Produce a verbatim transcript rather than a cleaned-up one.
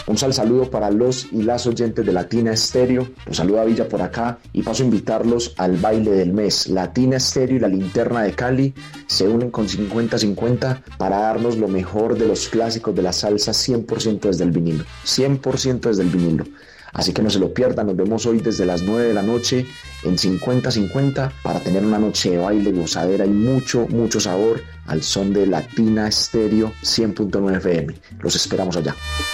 Un sal saludo para los y las oyentes de Latina Estéreo. Los saluda Villa por acá y paso a invitarlos al baile del mes. Latina Estéreo y la Linterna de Cali se unen con cincuenta cincuenta para darnos lo mejor de los clásicos de la salsa cien por ciento desde el vinilo. cien por ciento desde el vinilo. Así que no se lo pierdan, nos vemos hoy desde las nueve de la noche en cincuenta cincuenta para tener una noche de baile, gozadera y mucho, mucho sabor al son de Latina Estéreo cien punto nueve F M. Los esperamos allá.